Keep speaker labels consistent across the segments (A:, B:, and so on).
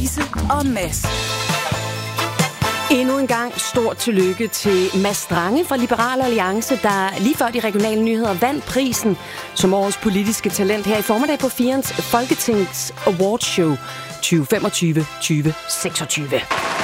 A: Louise og Mads.
B: Endnu en gang stort tillykke til Mads Strange fra Liberal Alliance, der lige før de regionale nyheder vandt prisen som årets politiske talent her i formiddag på 4's Folketings Awardshow 2025-2026.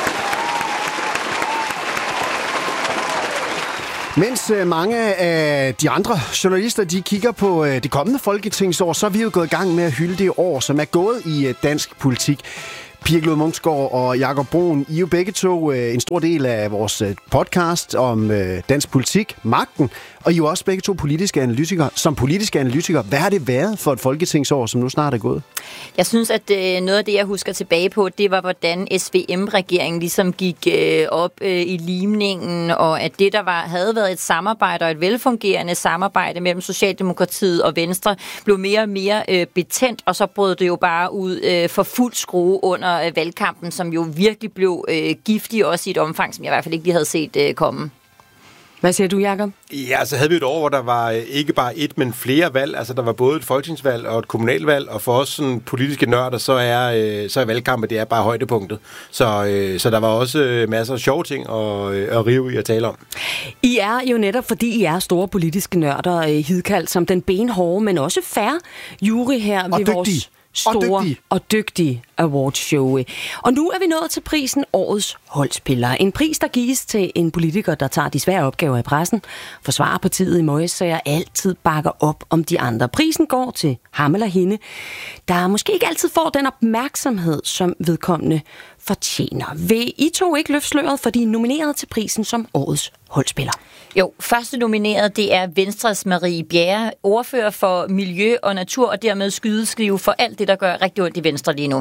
C: Mens mange af de andre journalister, de kigger på det kommende folketingsår, så er vi jo gået i gang med at hylde det år, som er gået i dansk politik. Pia Glod Munksgaard og Jakob Bruun, I er jo begge to en stor del af vores podcast om dansk politik, magten, og I er jo også begge to politiske analytikere. Som politiske analytikere, hvad har det været for et folketingsår, som nu snart er gået?
D: Jeg synes, at noget af det, jeg husker tilbage på, det var, hvordan SVM-regeringen ligesom gik op i limningen, og at det, der havde været et samarbejde og et velfungerende samarbejde mellem Socialdemokratiet og Venstre, blev mere og mere betændt, og så brød det jo bare ud for fuld skrue under valgkampen, som jo virkelig blev giftig, også i et omfang, som jeg i hvert fald ikke lige havde set komme.
B: Hvad siger du, Jakob?
E: Ja, så havde vi et år, hvor der var ikke bare et, men flere valg. Altså, der var både et folketingsvalg og et kommunalvalg, og for os sådan politiske nørder, så er valgkampen, det er bare højdepunktet. Så der var også masser af sjove ting at rive i at tale om.
B: I er jo netop, fordi I er store politiske nørder, hidkaldt som den benhårde, men også fair jury her ved vores store og dygtige awardshow. Og nu er vi nået til prisen Årets Holdspiller. En pris, der gives til en politiker, der tager de svære opgaver i pressen, forsvarer partiet i møgssager, altid bakker op om de andre. Prisen går til ham eller hende, der måske ikke altid får den opmærksomhed, som vedkommende fortjener. Vil I to ikke løfte sløret for de er nomineret til prisen som Årets Holdspiller?
D: Jo, første nomineret, det er Venstres Marie Bjerre, ordfører for miljø og natur, og dermed skydeskive for alt det, der gør rigtig ondt i Venstre lige nu.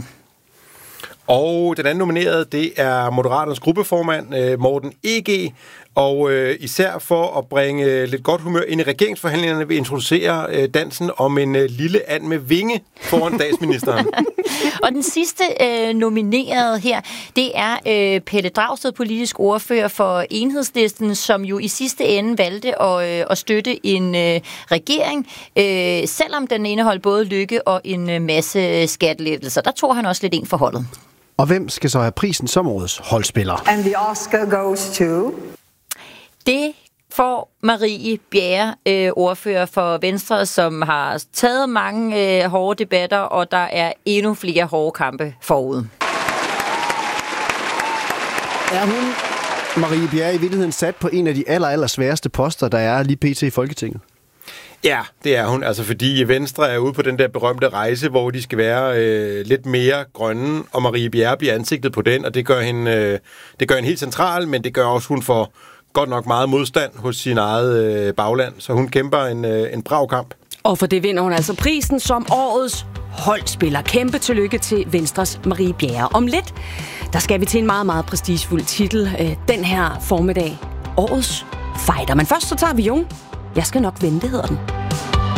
E: Og den anden nomineret, det er Moderaternes gruppeformand, Morten E.G., og især for at bringe lidt godt humør ind i regeringsforhandlingerne vil introducere dansen om en lille and med vinge foran statsministeren.
D: Og den sidste nomineret her, det er Pelle Dragsted, politisk ordfører for Enhedslisten, som jo i sidste ende valgte at støtte en regering, selvom den indeholdt både lykke og en masse skattelettelser. Der tog han også lidt ind for holdet.
C: Og hvem skal så have prisen som Årets Holdspiller?
F: And the Oscar goes to...
D: Det får Marie Bjerre, ordfører for Venstre, som har taget mange hårde debatter, og der er endnu flere hårde kampe forud.
C: Er hun, Marie Bjerre, i virkeligheden sat på en af de aller sværeste poster, der er lige pt. I Folketinget?
E: Ja, det er hun. Altså fordi Venstre er ude på den der berømte rejse, hvor de skal være lidt mere grønne, og Marie Bjerre bliver ansigtet på den, og det gør hende helt central, men det gør også, hun får godt nok meget modstand hos sin eget bagland, så hun kæmper en brav kamp.
B: Og for det vinder hun altså prisen som Årets Holdspiller. Kæmpe tillykke til Venstres Marie Bjerre. Om lidt, der skal vi til en meget, meget prestigefuld titel den her formiddag. Årets Fighter. Men først så tager vi jo. Jeg skal nok vente, hedder den.